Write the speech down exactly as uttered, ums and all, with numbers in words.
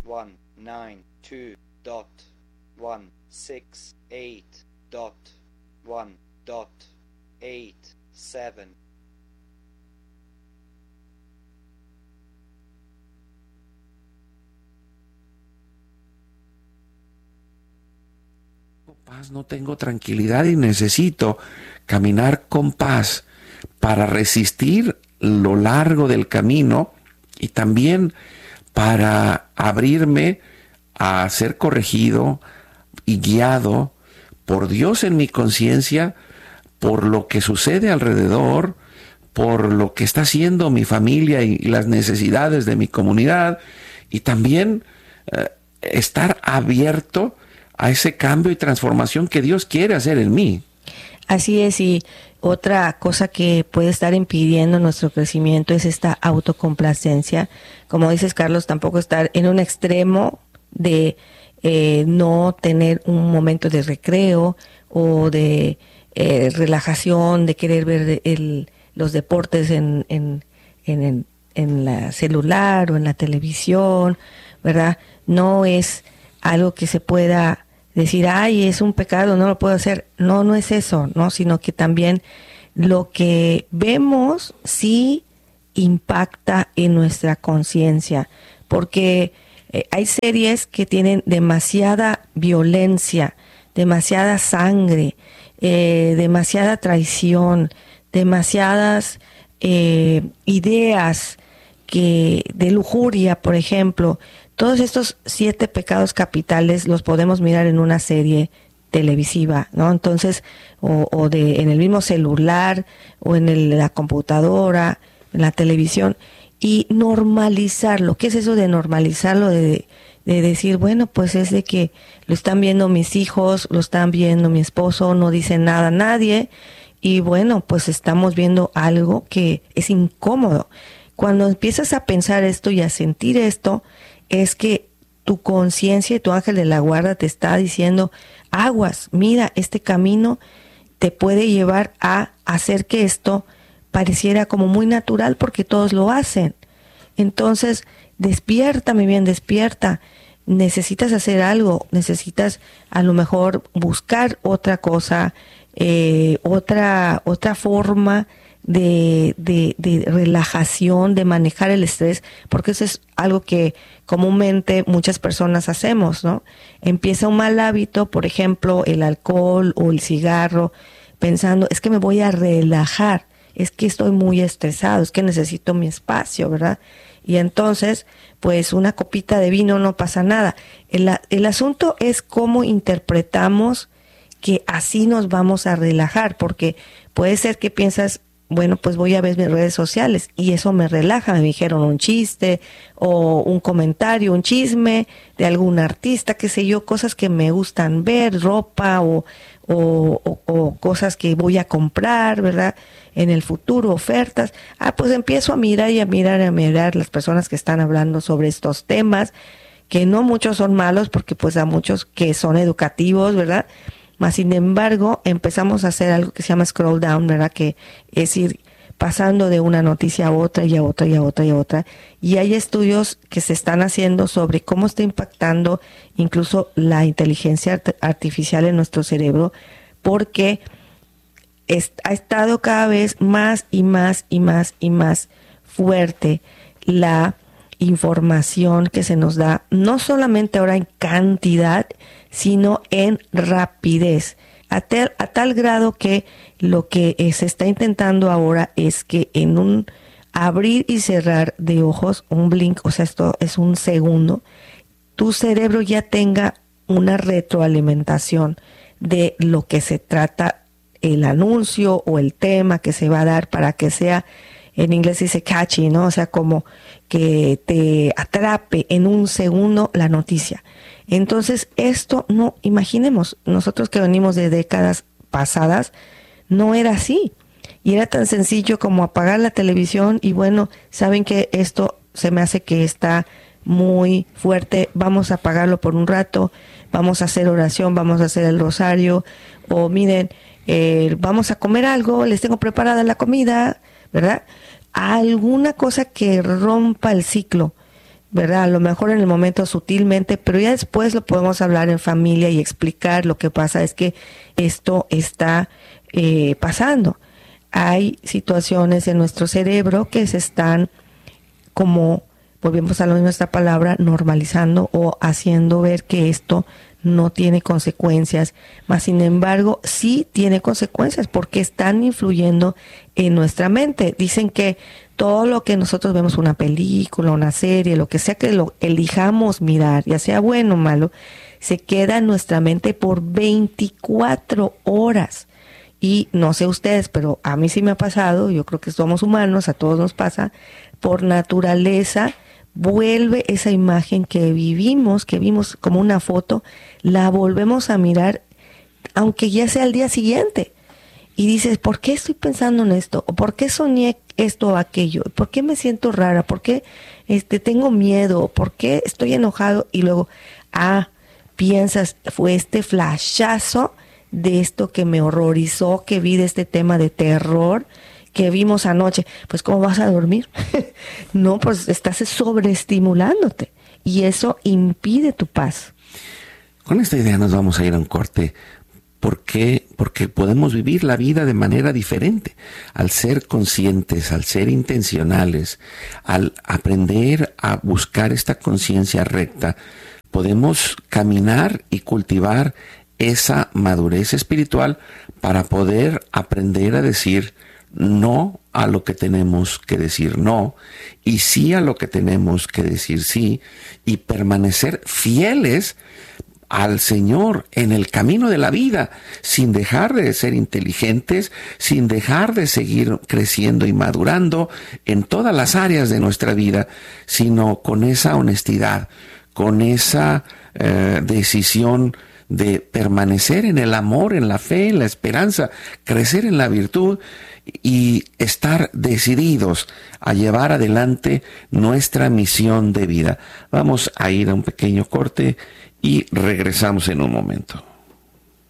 one nine two dot one six eight dot one dot eight seven. Paz, no tengo tranquilidad y necesito caminar con paz para resistir lo largo del camino y también para abrirme a ser corregido y guiado por Dios en mi conciencia, por lo que sucede alrededor, por lo que está haciendo mi familia y las necesidades de mi comunidad, y también eh, estar abierto a ese cambio y transformación que Dios quiere hacer en mí. Así es, y otra cosa que puede estar impidiendo nuestro crecimiento es esta autocomplacencia. Como dices, Carlos, tampoco estar en un extremo de eh, no tener un momento de recreo o de eh, relajación, de querer ver el, los deportes en, en, en, en, en la celular o en la televisión, ¿verdad? No es algo que se pueda decir, ay, es un pecado, no lo puedo hacer. No, no es eso, ¿no? Sino que también lo que vemos sí impacta en nuestra conciencia, porque eh, hay series que tienen demasiada violencia, demasiada sangre, eh, demasiada traición, demasiadas eh, ideas que de lujuria, por ejemplo. Todos estos siete pecados capitales los podemos mirar en una serie televisiva, ¿no? Entonces, o, o de en el mismo celular, o en el, la computadora, en la televisión, y normalizarlo. ¿Qué es eso de normalizarlo? De, de decir, bueno, pues es de que lo están viendo mis hijos, lo están viendo mi esposo, no dice nada a nadie, y bueno, pues estamos viendo algo que es incómodo. Cuando empiezas a pensar esto y a sentir esto, es que tu conciencia y tu ángel de la guarda te está diciendo, aguas, mira, este camino te puede llevar a hacer que esto pareciera como muy natural porque todos lo hacen. Entonces, despierta, mi bien, despierta. Necesitas hacer algo, necesitas a lo mejor buscar otra cosa, eh, otra, otra forma De, de, de relajación, de manejar el estrés, porque eso es algo que comúnmente muchas personas hacemos, ¿no? Empieza un mal hábito, por ejemplo, el alcohol o el cigarro, pensando, es que me voy a relajar, es que estoy muy estresado, es que necesito mi espacio, ¿verdad? Y entonces, pues una copita de vino no pasa nada. El, el asunto es cómo interpretamos que así nos vamos a relajar, porque puede ser que piensas, bueno, pues voy a ver mis redes sociales y eso me relaja, me dijeron un chiste o un comentario, un chisme de algún artista, qué sé yo, cosas que me gustan ver, ropa o, o, o, o cosas que voy a comprar, ¿verdad? En el futuro, ofertas. Ah, pues empiezo a mirar y a mirar y a mirar las personas que están hablando sobre estos temas, que no muchos son malos porque pues a muchos que son educativos, ¿verdad? Mas, sin embargo, empezamos a hacer algo que se llama scroll down, ¿verdad? Que es ir pasando de una noticia a otra y a otra y a otra y a otra. Y hay estudios que se están haciendo sobre cómo está impactando incluso la inteligencia art- artificial en nuestro cerebro, porque es, ha estado cada vez más y más y más y más fuerte la información que se nos da, no solamente ahora en cantidad, sino en rapidez, a tal, a tal grado que lo que se está intentando ahora es que en un abrir y cerrar de ojos, un blink, o sea, esto es un segundo, tu cerebro ya tenga una retroalimentación de lo que se trata el anuncio o el tema que se va a dar, para que sea, en inglés dice catchy, ¿no? O sea, como que te atrape en un segundo la noticia. Entonces, esto no, imaginemos, nosotros que venimos de décadas pasadas, no era así. Y era tan sencillo como apagar la televisión y bueno, saben que esto se me hace que está muy fuerte, vamos a apagarlo por un rato, vamos a hacer oración, vamos a hacer el rosario, o miren, eh, vamos a comer algo, les tengo preparada la comida, ¿verdad? Alguna cosa que rompa el ciclo ¿verdad? A lo mejor en el momento sutilmente, pero ya después lo podemos hablar en familia y explicar. Lo que pasa es que esto está eh, pasando. Hay situaciones en nuestro cerebro que se están, como volvemos a lo mismo esta palabra, normalizando o haciendo ver que esto no tiene consecuencias, mas sin embargo sí tiene consecuencias porque están influyendo en nuestra mente. Dicen que todo lo que nosotros vemos, una película, una serie, lo que sea que lo elijamos mirar, ya sea bueno o malo, se queda en nuestra mente por veinticuatro horas. Y no sé ustedes, pero a mí sí me ha pasado, yo creo que somos humanos, a todos nos pasa, por naturaleza vuelve esa imagen que vivimos, que vimos como una foto, la volvemos a mirar, aunque ya sea el día siguiente. Y dices, ¿por qué estoy pensando en esto? ¿O por qué soñé esto o aquello? ¿Por qué me siento rara? ¿Por qué este, tengo miedo? ¿Por qué estoy enojado? Y luego, ah, piensas, fue este flashazo de esto que me horrorizó, que vi de este tema de terror que vimos anoche. Pues ¿cómo vas a dormir? No, pues estás sobreestimulándote y eso impide tu paz. Con esta idea nos vamos a ir a un corte. ¿Por qué? Porque podemos vivir la vida de manera diferente. Al ser conscientes, al ser intencionales, al aprender a buscar esta conciencia recta, podemos caminar y cultivar esa madurez espiritual para poder aprender a decir no a lo que tenemos que decir no y sí a lo que tenemos que decir sí, y permanecer fieles al Señor en el camino de la vida, sin dejar de ser inteligentes, sin dejar de seguir creciendo y madurando en todas las áreas de nuestra vida, sino con esa honestidad, con esa eh, decisión de permanecer en el amor, en la fe, en la esperanza, crecer en la virtud y estar decididos a llevar adelante nuestra misión de vida. Vamos a ir a un pequeño corte y regresamos en un momento.